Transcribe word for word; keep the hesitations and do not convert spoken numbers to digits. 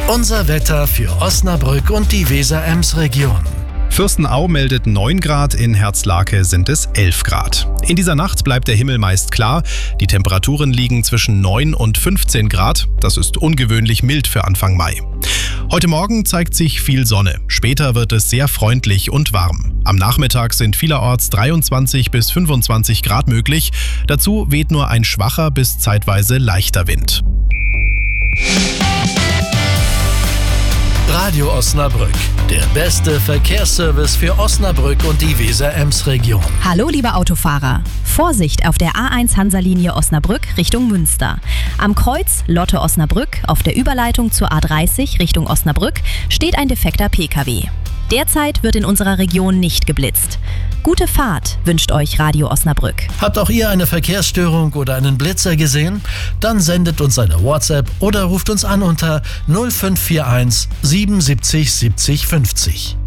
Unser Wetter für Osnabrück und die Weser-Ems-Region. Fürstenau meldet neun Grad, in Herzlake sind es elf Grad. In dieser Nacht bleibt der Himmel meist klar. Die Temperaturen liegen zwischen neun und fünfzehn Grad. Das ist ungewöhnlich mild für Anfang Mai. Heute Morgen zeigt sich viel Sonne. Später wird es sehr freundlich und warm. Am Nachmittag sind vielerorts dreiundzwanzig bis fünfundzwanzig Grad möglich. Dazu weht nur ein schwacher bis zeitweise leichter Wind. Radio Osnabrück, der beste Verkehrsservice für Osnabrück und die Weser-Ems-Region. Hallo liebe Autofahrer, Vorsicht auf der A eins Hansa-Linie Osnabrück Richtung Münster. Am Kreuz Lotte Osnabrück auf der Überleitung zur A dreißig Richtung Osnabrück steht ein defekter P K W. Derzeit wird in unserer Region nicht geblitzt. Gute Fahrt wünscht euch Radio Osnabrück. Habt auch ihr eine Verkehrsstörung oder einen Blitzer gesehen? Dann sendet uns eine WhatsApp oder ruft uns an unter null fünf vier eins siebenundsiebzig siebzig fünfzig.